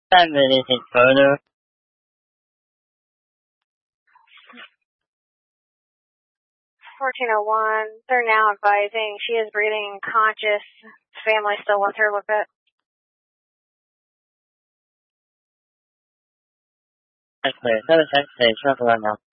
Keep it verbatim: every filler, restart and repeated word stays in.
Send anything further. fourteen oh one, they're now advising she is breathing and conscious. Family still with her with it. Okay, seven ten, stay, travel right now.